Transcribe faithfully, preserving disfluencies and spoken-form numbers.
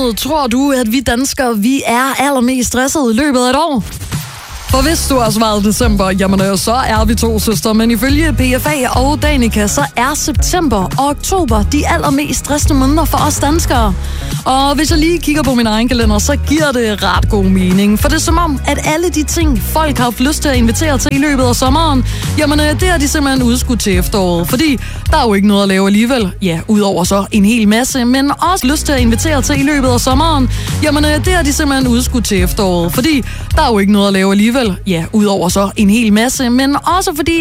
måned tror du, at vi danskere vi er allermest stressede i løbet af et år? For hvis du har svaret december, jamen så er vi to søstre, men ifølge P F A og Danica, så er september og oktober de allermest stressende måneder for os danskere. Og hvis jeg lige kigger på min egen kalender, så giver det ret god mening. For det er som om, at alle de ting, folk har haft lyst til at invitere til i løbet af sommeren, jamen det har de simpelthen udskudt til efteråret. Fordi der er jo ikke noget at lave alligevel. Ja, udover så en hel masse, men også lyst til at invitere til i løbet af sommeren, jamen det har de simpelthen udskudt til efteråret. Fordi der er jo ikke noget at lave alligevel. Ja, udover så en hel masse, men også fordi